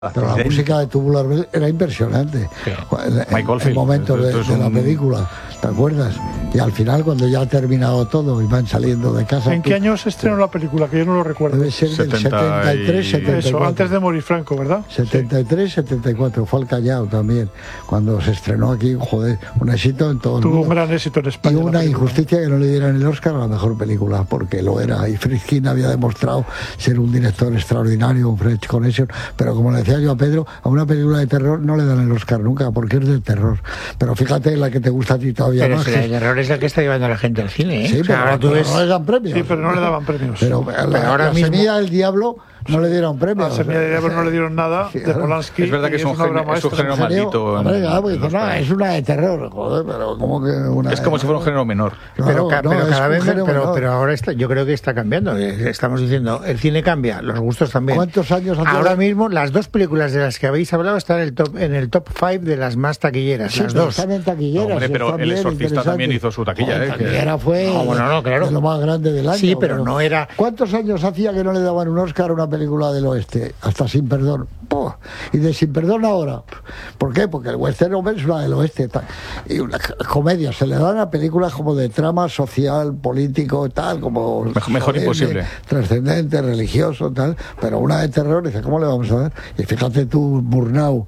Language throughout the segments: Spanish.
Pero la música de Tubular Bells era impresionante. El momento de la película, ¿te acuerdas? Y al final, cuando ya ha terminado todo y van saliendo de casa... ¿En qué año se estrenó la película? Que yo no lo recuerdo. Debe ser del 73, 74. Eso, antes de morir Franco, ¿verdad? 73, 74. Fue al Callao también. Cuando se estrenó aquí, joder, un éxito en todo el mundo. Tuvo un gran éxito en España. Y una injusticia que no le dieran el Oscar a la mejor película, porque lo era. Y Friedkin había demostrado ser un director extraordinario, un French Connection, pero como le decía yo a Pedro, a una película de terror no le dan el Oscar nunca, porque es de terror. Pero fíjate, la que te gusta a ti todavía pero más. Pero el terror es la que está llevando a la gente al cine, ¿eh? Sí, o sea, pero, tú ves... no le dan premios. Sí, pero no le daban premios. Pero ahora la mismo... Semilla del Diablo no le dieron premios. A Semilla del Diablo no le dieron nada, Sí, de Polanski. Es verdad que es un género maldito. Hombre, es una de terror, joder, pero como que una... Es como si fuera un género menor. Claro, pero cada vez menor. pero ahora yo creo que está cambiando. Estamos diciendo, el cine cambia, los gustos también. ¿Cuántos años antes? Ahora mismo las dos películas de las que habéis hablado están en el top 5 de las más taquilleras, Sí, las dos. Están en taquilleras. No, hombre, pero El Exorcista también hizo su taquilla, La taquillera fue claro. de lo más grande del año. Sí, pero no era... ¿Cuántos años hacía que no le daban un Oscar a una película del oeste? Hasta Sin Perdón. ¡Puh! Y de Sin Perdón ahora. ¿Por qué? Porque el western es una del oeste. Y una comedia. Se le dan a películas como de trama social, político, tal, como... Mejor imposible. Trascendente, religioso, tal. Pero una de terror, dice, ¿cómo le vamos a dar? Y fíjate tú, Murnau,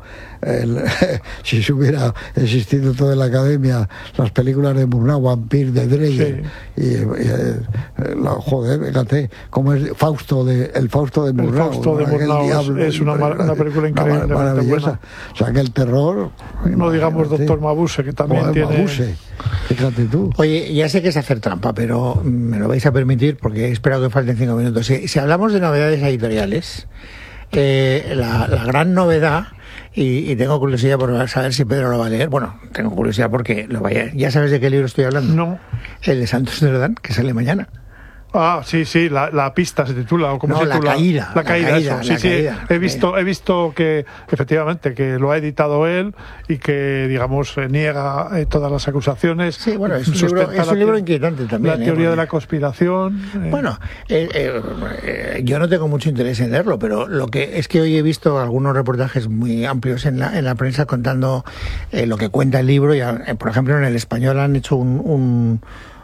si se hubiera existido toda la academia, las películas de Murnau, Vampire de Dreyer, sí. Joder, fíjate, cómo es Fausto el Fausto de Murnau. El Fausto de Murnau es una película increíble, maravillosa. O sea, que el terror... No digamos Doctor Mabuse, que también tiene... Mabuse, fíjate tú. Oye, ya sé que es hacer trampa, pero me lo vais a permitir porque he esperado que falten 5 minutos. Si hablamos de novedades editoriales, la gran novedad, y tengo curiosidad por saber si Pedro lo va a leer. Bueno, tengo curiosidad porque lo vaya. ¿Ya sabes de qué libro estoy hablando? No. El de Santos Cerdán, que sale mañana. Ah, sí, la pista se titula, o cómo se titula. La caída, eso. Sí, he visto que efectivamente que lo ha editado él y que, digamos, niega todas las acusaciones. Sí, bueno, es un libro inquietante también. La teoría de la conspiración. Bueno, yo no tengo mucho interés en leerlo, pero lo que es que hoy he visto algunos reportajes muy amplios en la prensa contando lo que cuenta el libro. Y, por ejemplo, en El Español han hecho un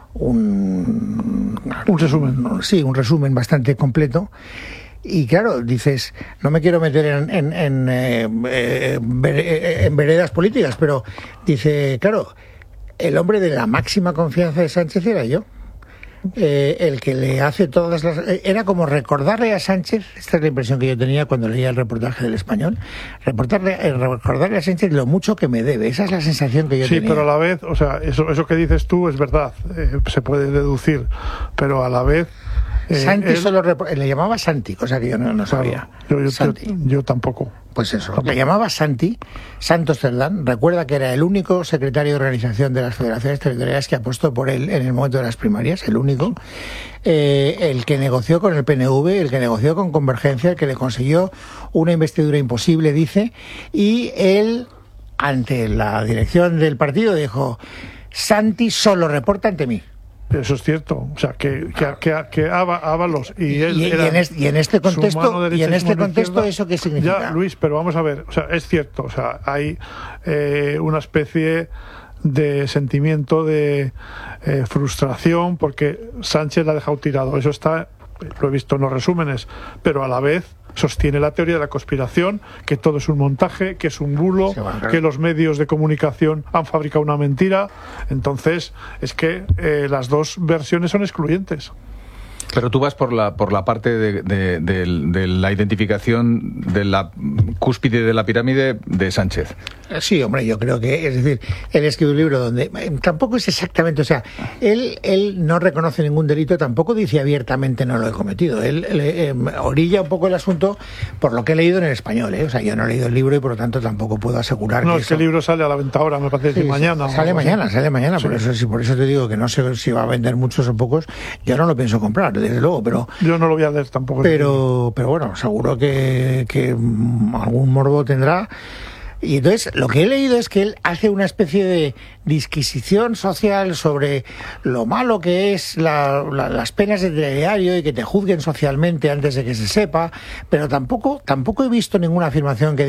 resumen. Sí, un resumen bastante completo. Y claro, dices, no me quiero meter en veredas políticas, pero dice, claro, el hombre de la máxima confianza de Sánchez era yo. El que le hace todas las... Era como recordarle a Sánchez, esta es la impresión que yo tenía cuando leía el reportaje del Español, recordarle a Sánchez lo mucho que me debe. Esa es la sensación que yo tenía. Sí, pero a la vez, o sea, eso que dices tú es verdad, se puede deducir, pero a la vez... Santi solo le llamaba Santi, cosa que yo no sabía. Yo tampoco. Pues eso, le llamaba Santi, Santos Cerdán. Recuerda que era el único secretario de organización de las federaciones territoriales que apostó por él en el momento de las primarias, el único. El que negoció con el PNV, el que negoció con Convergencia, el que le consiguió una investidura imposible, dice, y él, ante la dirección del partido, dijo, Santi solo reporta ante mí. Eso es cierto, o sea, que Ábalos y él en este contexto ¿eso qué significa? Ya, Luis, pero vamos a ver, o sea, es cierto, o sea, hay una especie de sentimiento de frustración porque Sánchez la ha dejado tirado, eso está, lo he visto en los resúmenes, pero a la vez sostiene la teoría de la conspiración, que todo es un montaje, que es un bulo, que los medios de comunicación han fabricado una mentira. Entonces, es que las dos versiones son excluyentes. Pero tú vas por la parte de la identificación de la cúspide de la pirámide de Sánchez. Sí, hombre, yo creo que, es decir, él escribe un libro donde tampoco es exactamente, o sea, él no reconoce ningún delito, tampoco dice abiertamente no lo he cometido. Él orilla un poco el asunto por lo que he leído en el Español, ¿eh? O sea, yo no he leído el libro y por lo tanto tampoco puedo asegurar que el libro sale a la venta ahora, me parece, mañana. Sale mañana, sí. Por eso te digo que no sé si va a vender muchos o pocos. Yo no lo pienso comprar, desde luego, pero... Yo no lo voy a leer tampoco. Pero bueno, seguro que algún morbo tendrá. Y entonces lo que he leído es que él hace una especie de disquisición social sobre lo malo que es las penas de telediario y que te juzguen socialmente antes de que se sepa, pero tampoco he visto ninguna afirmación que